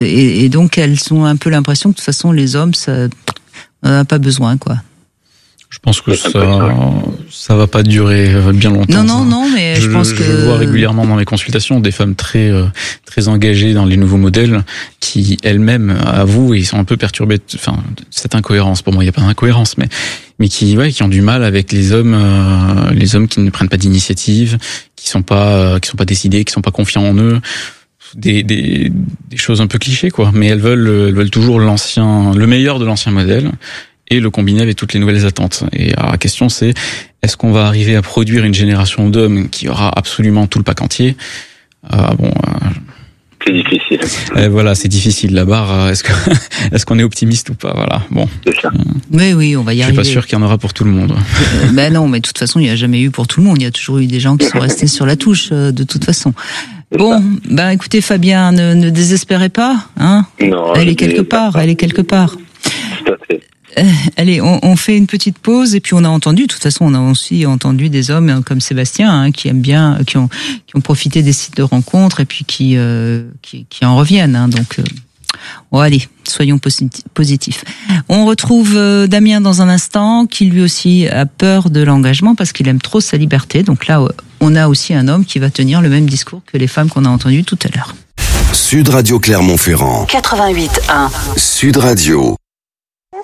et donc elles ont un peu l'impression que de toute façon les hommes, ça on n'a pas besoin, quoi. Je pense que ça va pas durer bien longtemps. Non, mais je pense que... Je vois régulièrement dans mes consultations des femmes très engagées dans les nouveaux modèles qui, elles-mêmes, avouent, et ils sont un peu perturbées, cette incohérence. Pour moi, il n'y a pas d'incohérence, mais qui ont du mal avec les hommes qui ne prennent pas d'initiative, qui sont pas décidés, qui sont pas confiants en eux. Des choses un peu clichés, quoi. Mais elles veulent toujours le meilleur de l'ancien modèle, et le combiner avec toutes les nouvelles attentes. Et alors, la question c'est, est-ce qu'on va arriver à produire une génération d'hommes qui aura absolument tout le pack entier? C'est difficile. Voilà, c'est difficile. La barre, est-ce qu'on est optimiste ou pas? Voilà. Bon. C'est ça. Oui, on va y arriver. Je suis pas sûr qu'il y en aura pour tout le monde. Non, mais de toute façon, il n'y a jamais eu pour tout le monde. Il y a toujours eu des gens qui sont restés sur la touche, de toute façon. Bon, écoutez, Fabien, ne désespérez pas, hein. Non. Elle est quelque part. Tout à fait. Allez, on fait une petite pause et puis on a aussi entendu des hommes comme Sébastien qui aiment bien, qui ont profité des sites de rencontres et puis qui en reviennent. Hein, donc, allez, soyons positifs. On retrouve Damien dans un instant qui lui aussi a peur de l'engagement parce qu'il aime trop sa liberté. Donc là, on a aussi un homme qui va tenir le même discours que les femmes qu'on a entendues tout à l'heure. Sud Radio Clermont-Ferrand. 88.1. Sud Radio.